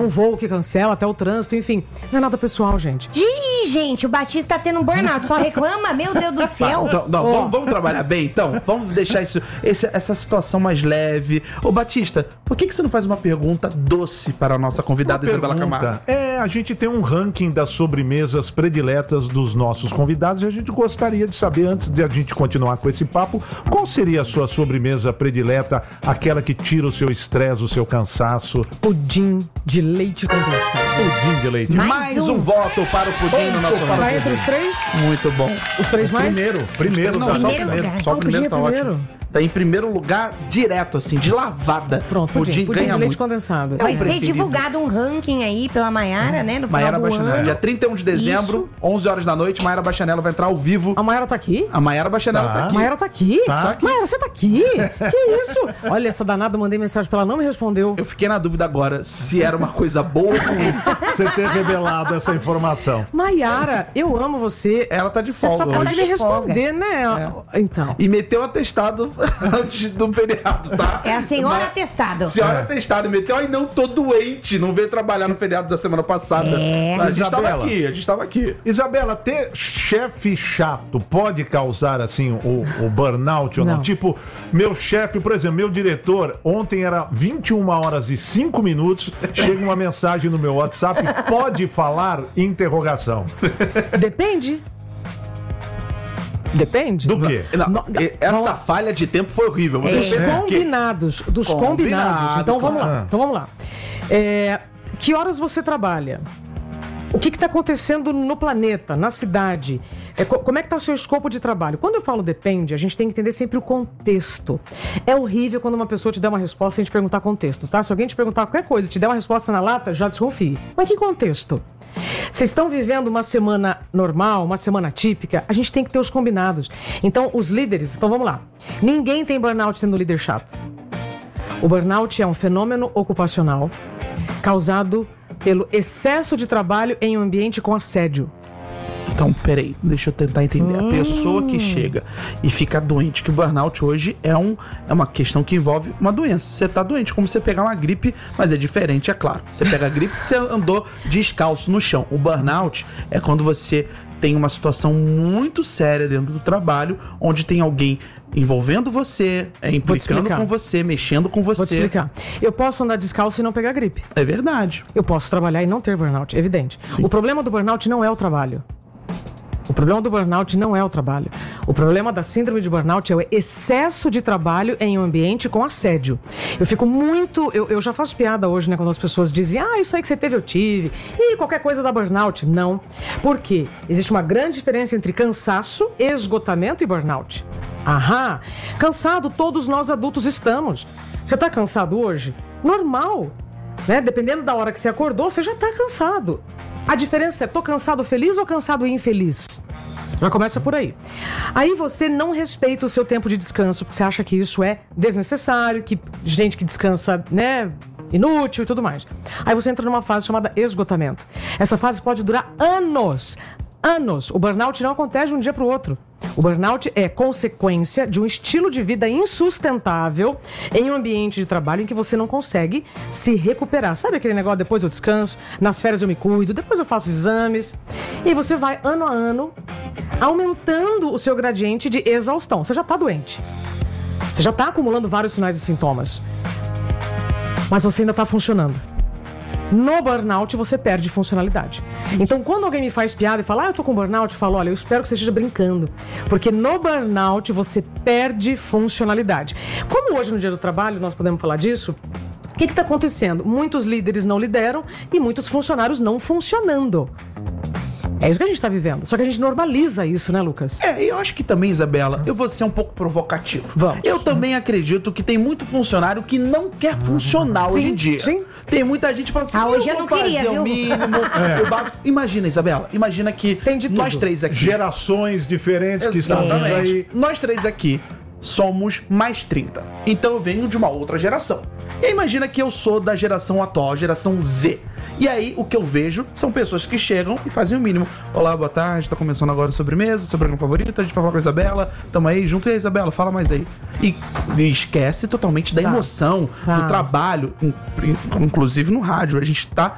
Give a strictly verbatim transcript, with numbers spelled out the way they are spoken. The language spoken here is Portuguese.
um voo que cancela, até o trânsito, enfim. Não é nada pessoal, gente. Ih, gente, o Batista tá tendo um burnout, só reclama, meu Deus do céu. Então, não, Oh. vamos, vamos trabalhar bem, então? Vamos deixar isso, esse- essa situação mais leve. Ô, Batista, por que, que você não faz uma pergunta doce para a nossa convidada Uma Isabela pergunta. Camargo? É, a gente tem um ranking das sobremesas prediletas dos nossos convidados e a gente gostaria de saber, antes de a gente continuar com esse papo, qual seria a sua sobremesa predileta, aquela que tira o seu estresse, o seu cansaço? Pudim de leite condensado. Pudim de leite. Mais Mais um. um. voto para o pudim no nosso Tá ranking. entre os três? Muito bom. Os três mais? Primeiro, primeiro. Não, tá? só o Primeiro primeiro. lugar. Só Ah, o o primeiro pudim tá é ótimo. primeiro. Tá em primeiro lugar direto, assim, de lavada. Pronto, pudim. Pudim, ganha de leite muito. condensado. É Vai o ser preferido. divulgado um ranking aí pela Maiara, né? No final Maiara do Bachanella. ano. Dia trinta e um de dezembro, onze horas da noite, Maiara Bachanella vai entrar ao vivo. A Maiara tá aqui? A Maiara Bachanella Tá. tá A aqui. Maiara tá aqui? Tá aqui. Maiara, você tá aqui? Que isso? Olha, essa danada, eu mandei mensagem pra ela, não me respondeu. Eu fiquei na dúvida agora se era uma coisa boa ou ruim. Você ter revelado essa informação. Maiara, eu amo você. Ela tá de Você folga só pode hoje. me responder, né? Então. E meteu atestado antes do feriado, tá? É a senhora Mas- atestado. Senhora atestado, meteu, ai não, tô doente, não veio trabalhar no feriado da semana passada. É. A gente tava Isabela. aqui, a gente tava aqui. Isabela, ter chefe chato pode causar, assim, o, o burnout ou não? Não. Tipo, meu chefe, por exemplo, meu diretor, ontem era vinte e uma horas e cinco minutos, chega uma mensagem no meu WhatsApp, pode falar? Interrogação. Depende. Depende. Do quê? Não, No- e- essa vamos- falha de tempo foi horrível. Vou É. dizer por quê. Combinados. Dos Combinado, combinados. Então vamos claro. lá. Então vamos lá. É, que horas você trabalha? O que está acontecendo no planeta, na cidade? É, co- como é que está o seu escopo de trabalho? Quando eu falo depende, a gente tem que entender sempre o contexto. É horrível quando uma pessoa te der uma resposta e a gente perguntar contexto, tá? Se alguém te perguntar qualquer coisa e te der uma resposta na lata, já desconfie. Mas que contexto? Vocês estão vivendo uma semana normal, uma semana típica, a gente tem que ter os combinados. Então, os líderes, então vamos lá. Ninguém tem burnout sendo líder chato. O burnout é um fenômeno ocupacional causado pelo excesso de trabalho em um ambiente com assédio. Então, peraí, deixa eu tentar entender. A pessoa que chega e fica doente, que o burnout hoje é, um, é uma questão que envolve uma doença. Você tá doente, como você pegar uma gripe, mas é diferente, é claro. Você pega a gripe, você andou descalço no chão. O burnout é quando você tem uma situação muito séria dentro do trabalho, onde tem alguém envolvendo você, é, implicando explicar. com você, mexendo com Vou te você. explicar. Eu posso andar descalço e não pegar gripe. É verdade. Eu posso trabalhar e não ter burnout, é evidente. O problema do burnout não é o trabalho. O problema do burnout não é o trabalho. O problema da síndrome de burnout é o excesso de trabalho em um ambiente com assédio. Eu fico muito... Eu, eu já faço piada hoje, né? Quando as pessoas dizem, ah, isso aí que você teve, eu tive. E qualquer coisa dá burnout. Não. Por quê? Existe uma grande diferença entre cansaço, esgotamento e burnout. Aham. Cansado, todos nós adultos estamos. Você tá cansado hoje? Normal. Né? Dependendo da hora que você acordou, você já tá cansado. A diferença é, tô cansado feliz ou cansado infeliz? Já começa por aí. Aí você não respeita o seu tempo de descanso, porque você acha que isso é desnecessário, que gente que descansa, né, inútil e tudo mais. Aí você entra numa fase chamada esgotamento. Essa fase pode durar anos. Anos. O burnout não acontece de um dia para o outro. O burnout é consequência de um estilo de vida insustentável em um ambiente de trabalho em que você não consegue se recuperar. Sabe aquele negócio, depois eu descanso, nas férias eu me cuido, depois eu faço exames. E você vai, ano a ano, aumentando o seu gradiente de exaustão. Você já está doente. Você já está acumulando vários sinais e sintomas. Mas você ainda está funcionando. No burnout, você perde funcionalidade. Então, quando alguém me faz piada e fala, ah, eu tô com burnout, eu falo, olha, eu espero que você esteja brincando. Porque no burnout, você perde funcionalidade. Como hoje, no Dia do Trabalho, nós podemos falar disso, o que está acontecendo? Muitos líderes não lideram e muitos funcionários não funcionando. É isso que a gente está vivendo. Só que a gente normaliza isso, né, Lucas? É, e eu acho que também, Isabela, eu vou ser um pouco provocativo. Vamos. Eu também acredito que tem muito funcionário que não quer funcionar Sim, hoje em dia. sim. Tem muita gente que fala assim, Ah, hoje eu vou não queria, fazer viu? o mínimo, o básico. Imagina, Isabela, imagina que Tem de nós tudo. três aqui... Gerações diferentes que estão Exatamente. aí. Nós três aqui somos mais trinta. Então eu venho de uma outra geração. E aí imagina que eu sou da geração atual, a geração Z. E aí o que eu vejo são pessoas que chegam e fazem o mínimo. Olá, boa tarde, tá começando agora o sobremesa, seu programa favorito, a gente vai falar com a Isabela. Tamo aí, junto aí, Isabela, fala mais aí. E, e esquece totalmente da Tá. emoção, Tá. do trabalho, in- in- inclusive no rádio. A gente tá